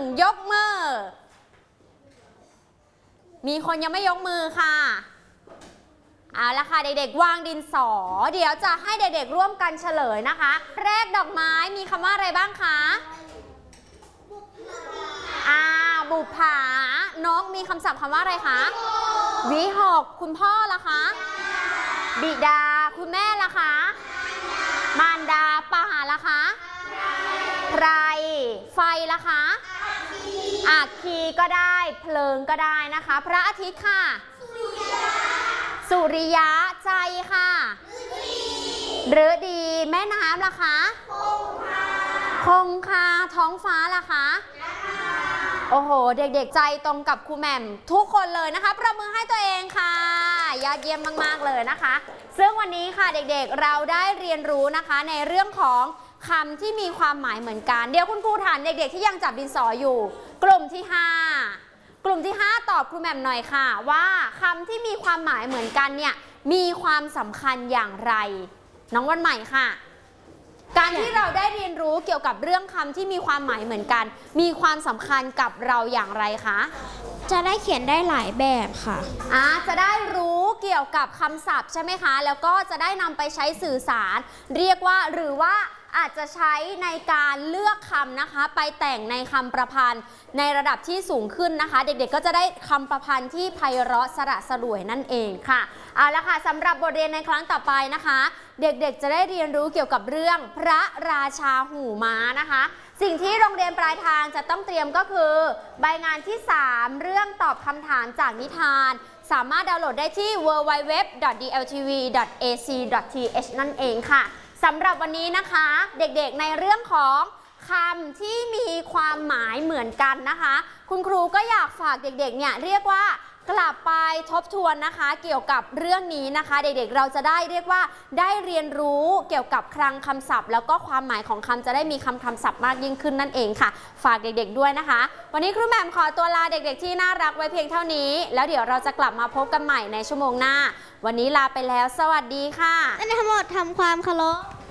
ยกมือมีคนยังไม่ยกมือค่ะเอาละค่ะเด็กๆวางดินสอเดี๋ยวจะให้เด็กๆร่วมกันเฉลยนะคะแรกดอกไม้มีคำว่าอะไรบ้างคะบุปผานกมีคำศัพท์คำว่าอะไรคะวิหกคุณพ่อล่ะคะบิดาคุณแม่ล่ะคะมารดาป่าล่ะคะไพรไฟล่ะคะอัคคีก็ได้เพลิงก็ได้นะคะพระอาทิตย์ค่ะสุริยะใจค่ะฤดีแม่น้ำล่ะคะคงคาท้องฟ้าล่ะคะโอ้โหเด็กๆใจตรงกับครูแหม่มทุกคนเลยนะคะประมือให้ตัวเองค่ะยอดเยี่ยมมากๆเลยนะคะซึ่งวันนี้ค่ะเด็กๆเราได้เรียนรู้นะคะในเรื่องของคำที่มีความหมายเหมือนกันเดี๋ยวคุณครูถามเด็กๆที่ยังจับดินสออยู่กลุ่มที่5ตอบครูแหม่มหน่อยค่ะว่าคำที่มีความหมายเหมือนกันเนี่ยมีความสำคัญอย่างไรน้องวันใหม่ค่ะการที่เราได้เรียนรู้เกี่ยวกับเรื่องคำที่มีความหมายเหมือนกันมีความสำคัญกับเราอย่างไรคะจะได้เขียนได้หลายแบบค่ะจะได้รู้เกี่ยวกับคำศัพท์ใช่ไหมคะแล้วก็จะได้นำไปใช้สื่อสารเรียกว่าหรือว่าอาจจะใช้ในการเลือกคำนะคะไปแต่งในคำประพันธ์ในระดับที่สูงขึ้นนะคะเด็กๆก็จะได้คำประพันธ์ที่ไพเราะสระสลวยนั่นเองค่ะเอาละค่ะสำหรับบทเรียนในครั้งต่อไปนะคะเด็กๆจะได้เรียนรู้เกี่ยวกับเรื่องพระราชาหูม้านะคะสิ่งที่โรงเรียนปลายทางจะต้องเตรียมก็คือใบงานที่3เรื่องตอบคำถามจากนิทานสามารถดาวน์โหลดได้ที่ www.dltv.ac.th นั่นเองค่ะสำหรับวันนี้นะคะเด็กๆในเรื่องของคำที่มีความหมายเหมือนกันนะคะคุณครูก็อยากฝากเด็กๆเนี่ยเรียกว่ากลับไปทบทวนนะคะเกี่ยวกับเรื่องนี้นะคะเด็กๆเราจะได้เรียกว่าได้เรียนรู้เกี่ยวกับคลังคำศัพท์แล้วก็ความหมายของคำจะได้มีคำศัพท์มากยิ่งขึ้นนั่นเองค่ะฝากเด็กๆด้วยนะคะวันนี้ครูแหม่มขอตัวลาเด็กๆที่น่ารักไว้เพียงเท่านี้แล้วเดี๋ยวเราจะกลับมาพบกันใหม่ในชั่วโมงหน้าวันนี้ลาไปแล้วสวัสดีค่ะทั้งหมดทำความเคารพ